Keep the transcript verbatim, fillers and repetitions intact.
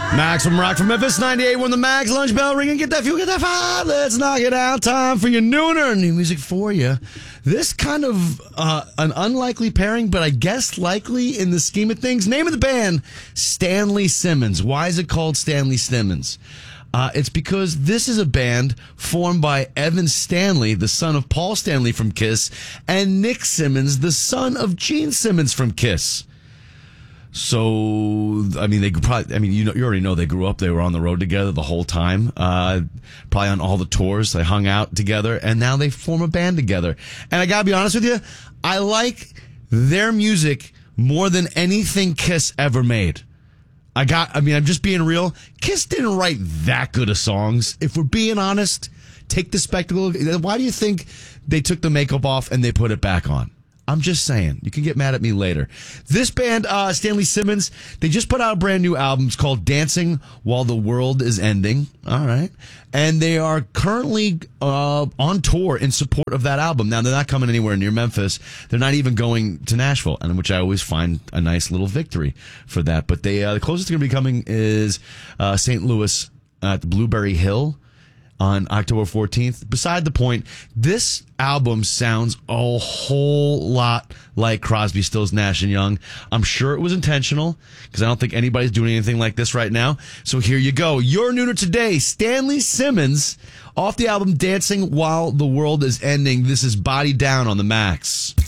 Max from Rock from Memphis, ninety-eight when the Max lunch bell ringing. Get that fuel, get that fire. Let's knock it out. Time for your nooner. New music for you. This kind of uh, an unlikely pairing, but I guess likely in the scheme of things. Name of the band, Stanley Simmons. Why is it called Stanley Simmons? Uh, it's because this is a band formed by Evan Stanley, the son of Paul Stanley from Kiss, and Nick Simmons, the son of Gene Simmons from Kiss. So, I mean, they probably, I mean, you know, you already know they grew up, they were on the road together the whole time, uh, probably on all the tours, they hung out together, and now they form a band together. And I gotta be honest with you, I like their music more than anything Kiss ever made. I got, I mean, I'm just being real. Kiss didn't write that good of songs. If we're being honest, take the spectacle. Why do you think they took the makeup off and they put it back on? I'm just saying. You can get mad at me later. This band, uh, Stanley Simmons, they just put out a brand new album. It's called Dancing While the World is Ending. All right. And they are currently uh, on tour in support of that album. Now, they're not coming anywhere near Memphis. They're not even going to Nashville, and which I always find a nice little victory for that. But they uh, the closest they're going to be coming is uh, Saint Louis at the Blueberry Hill on October fourteenth. Beside the point, this album sounds a whole lot like Crosby, Stills, Nash and Young. I'm sure it was intentional because I don't think anybody's doing anything like this right now. So here you go. Your nooner today, Stanley Simmons, off the album Dancing While the World is Ending. This is Body Down on the Max.